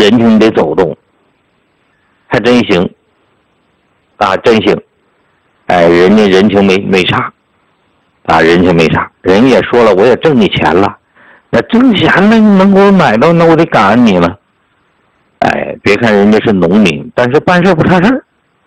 人情得走动，还真行啊，真行。哎，人家人情没差啊，人情没差，人也说了，我也挣你钱了，那挣钱了，你能给我买到，那我得感恩你了。哎，别看人家是农民，但是办事不差事儿。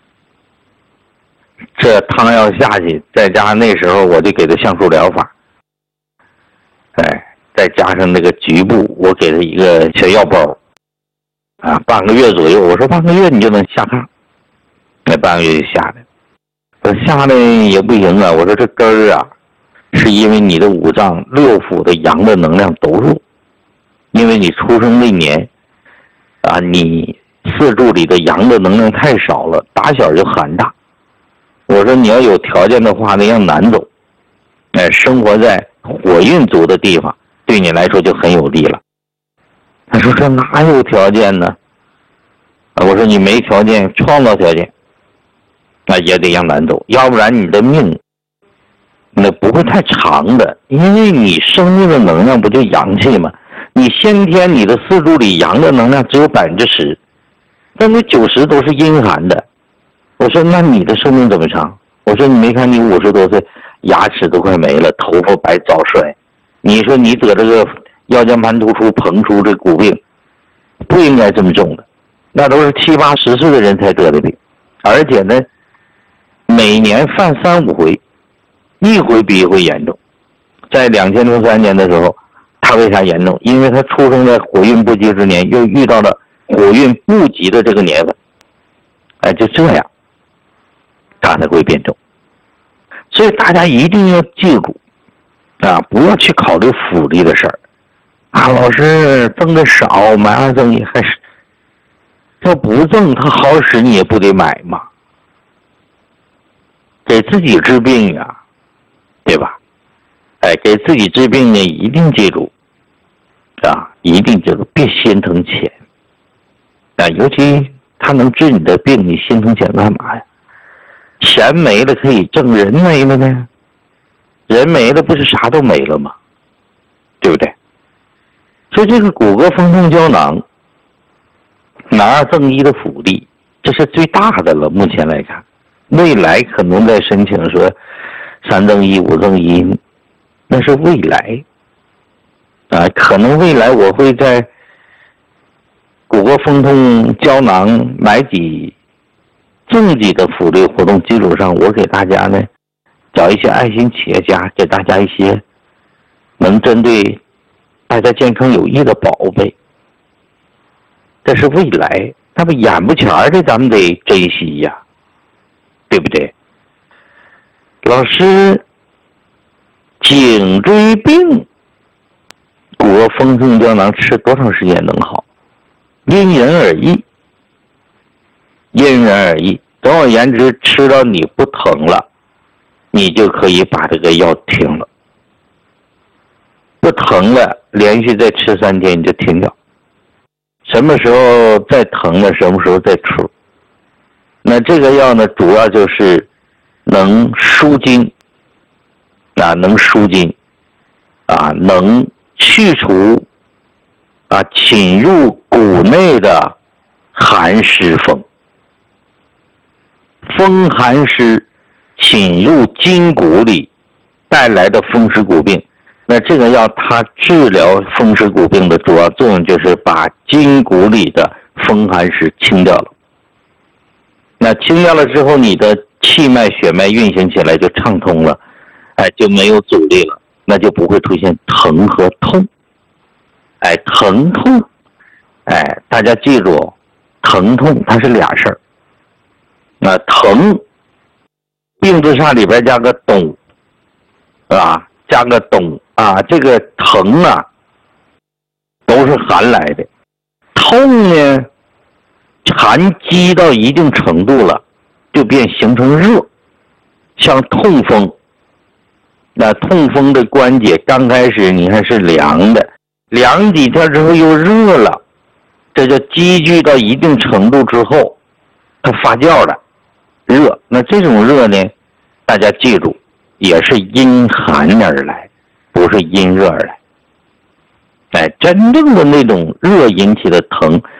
这汤要下去，再加上那时候我就给他橡树疗法，哎，再加上那个局部，我给他一个小药包，啊，半个月左右，我说半个月你就能下炕，那半个月就下来，我下来也不行啊，我说这根儿啊，是因为你的五脏六腑的阳的能量都弱，因为你出生那年，啊，你四柱里的阳的能量太少了，打小就寒大。我说你要有条件的话，那样南走，哎，生活在火运足的地方，对你来说就很有利了。他说这哪有条件呢？我说你没条件，创造条件，那也得让南走，要不然你的命那不会太长的，因为你生命的能量不就阳气吗？你先天你的四柱里阳的能量只有10%，但那90%都是阴寒的。我说那你的寿命怎么长？我说你没看你50多岁，牙齿都快没了，头发白早衰。你说你得这个腰间盘突出、膨出这骨病，不应该这么重的，那都是70、80岁的人才得的病，而且呢，每年犯3、5回，一回比一回严重。在2003年的时候，他为啥严重？因为他出生在火运不及之年，又遇到了火运不及的这个年份，哎，就这样。它才会变重，所以大家一定要记住啊，不要去考虑福利的事儿啊。老师挣的少，买2赠1还是这不挣，他好使你也不得买嘛，给自己治病呀，对吧？哎，给自己治病呢，一定记住啊，一定记住，别心疼钱啊，尤其他能治你的病，你心疼钱干嘛呀？钱没了可以挣，人没了呢？人没了不是啥都没了吗？对不对？所以这个骨骼风痛胶囊拿2赠1的福利，这是最大的了。目前来看，未来可能在申请说3赠1、5赠1，那是未来啊，可能未来我会在骨骼风痛胶囊买赠几的福利活动基础上，我给大家呢找一些爱心企业家，给大家一些能针对大家健康有益的宝贝。这是未来，那么眼不前的咱们得珍惜呀，对不对？老师，颈椎病骨骼风痛胶囊吃多长时间能好？因人而异。因人而异，总而言之，吃到你不疼了，你就可以把这个药停了。不疼了，连续再吃3天你就停掉。什么时候再疼了，什么时候再吃。那这个药呢，主要就是能舒筋，啊，能舒筋，啊，能去除啊侵入骨内的寒湿风。风寒湿侵入筋骨里带来的风湿骨病，那这个药它治疗风湿骨病的主要作用就是把筋骨里的风寒湿清掉了。那清掉了之后，你的气脉血脉运行起来就畅通了，哎，就没有阻力了，那就不会出现疼和痛。哎，疼痛，哎，大家记住，疼痛它是俩事儿。那疼，病字煞里边加个冬，啊，加个冬啊，这个疼啊，都是寒来的。痛呢，寒积到一定程度了，就变形成热，像痛风。那痛风的关节刚开始你看是凉的，凉几天之后又热了，这就积聚到一定程度之后，它发酵了。热，那这种热呢，大家记住，也是因寒而来，不是因热而来。哎，真正的那种热引起的疼，